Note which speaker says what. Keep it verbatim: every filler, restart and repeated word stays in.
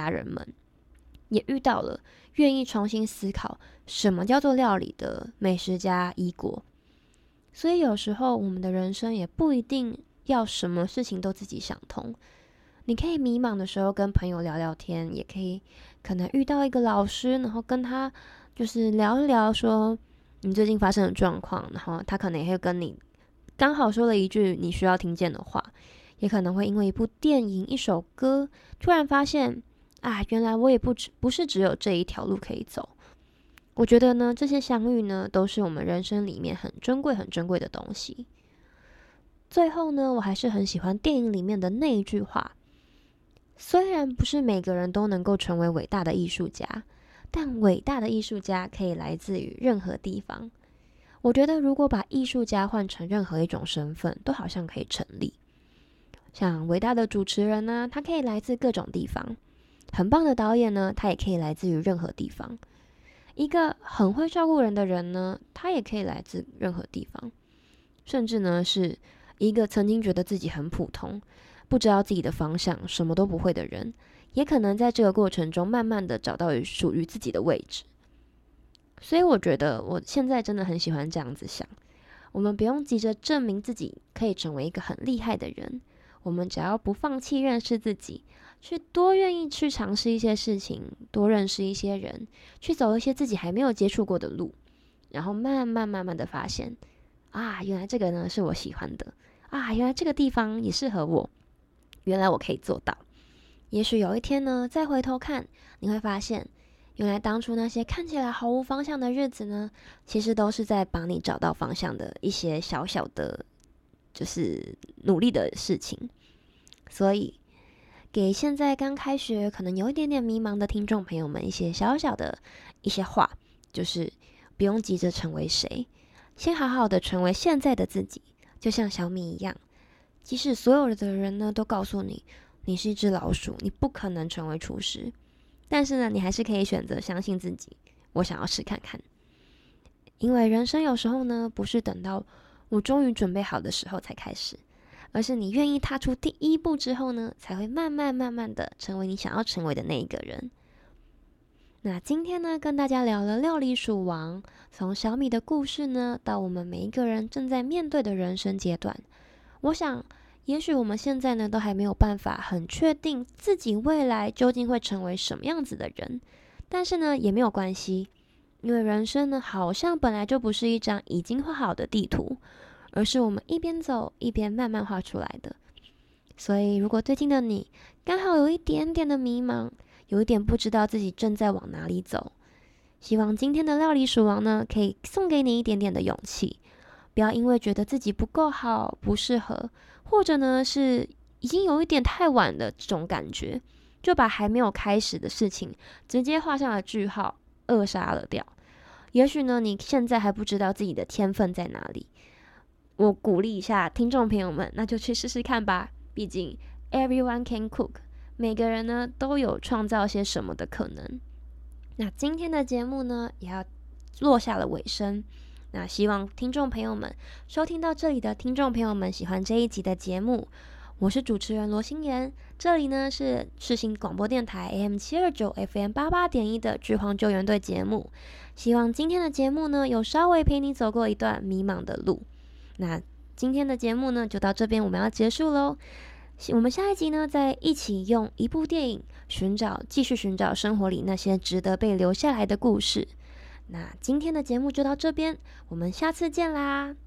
Speaker 1: 家人们，也遇到了愿意重新思考什么叫做料理的美食家伊果。所以有时候我们的人生也不一定要什么事情都自己想通，你可以迷茫的时候跟朋友聊聊天，也可以可能遇到一个老师，然后跟他就是聊一聊说你最近发生的状况，然后他可能也会跟你刚好说了一句你需要听见的话，也可能会因为一部电影、一首歌，突然发现啊，原来我也不只不是只有这一条路可以走。我觉得呢，这些相遇呢，都是我们人生里面很珍贵、很珍贵的东西。最后呢，我还是很喜欢电影里面的那一句话：虽然不是每个人都能够成为伟大的艺术家，但伟大的艺术家可以来自于任何地方。我觉得如果把艺术家换成任何一种身份，都好像可以成立。像伟大的主持人呢，他可以来自各种地方；很棒的导演呢，他也可以来自于任何地方。一个很会照顾人的人呢，他也可以来自任何地方。甚至呢，是一个曾经觉得自己很普通，不知道自己的方向，什么都不会的人，也可能在这个过程中慢慢的找到属于自己的位置。所以我觉得我现在真的很喜欢这样子想，我们不用急着证明自己可以成为一个很厉害的人，我们只要不放弃认识自己，去多愿意去尝试一些事情，多认识一些人，去走一些自己还没有接触过的路，然后慢慢慢慢的发现，啊，原来这个呢是我喜欢的，啊，原来这个地方也适合我，原来我可以做到。也许有一天呢，再回头看，你会发现，原来当初那些看起来毫无方向的日子呢，其实都是在帮你找到方向的一些小小的，就是努力的事情。所以，给现在刚开学可能有一点点迷茫的听众朋友们一些小小的一些话，就是不用急着成为谁，先好好的成为现在的自己，就像小米一样。即使所有的人呢都告诉你，你是一只老鼠，你不可能成为厨师，但是呢，你还是可以选择相信自己，我想要试看看。因为人生有时候呢，不是等到我终于准备好的时候才开始，而是你愿意踏出第一步之后呢，才会慢慢慢慢的成为你想要成为的那一个人。那今天呢，跟大家聊了料理鼠王，从小米的故事呢，到我们每一个人正在面对的人生阶段。我想，也许我们现在呢，都还没有办法很确定自己未来究竟会成为什么样子的人，但是呢，也没有关系，因为人生呢，好像本来就不是一张已经画好的地图，而是我们一边走一边慢慢画出来的。所以，如果最近的你刚好有一点点的迷茫，有一点不知道自己正在往哪里走，希望今天的料理鼠王呢，可以送给你一点点的勇气。不要因为觉得自己不够好、不适合，或者呢是已经有一点太晚的这种感觉，就把还没有开始的事情直接画上了句号，扼杀了掉。也许呢，你现在还不知道自己的天分在哪里，我鼓励一下听众朋友们，那就去试试看吧。毕竟 everyone can cook， 每个人呢都有创造些什么的可能。那今天的节目呢，也要落下了尾声。那希望听众朋友们收听到这里的听众朋友们喜欢这一集的节目，我是主持人罗心妍，这里呢是世新广播电台 A M 七二九 F M 八八点一的剧荒救援队节目。希望今天的节目呢有稍微陪你走过一段迷茫的路。那今天的节目呢就到这边，我们要结束咯。我们下一集呢再一起用一部电影寻找继续寻找生活里那些值得被留下来的故事。那今天的节目就到这边，我们下次见啦。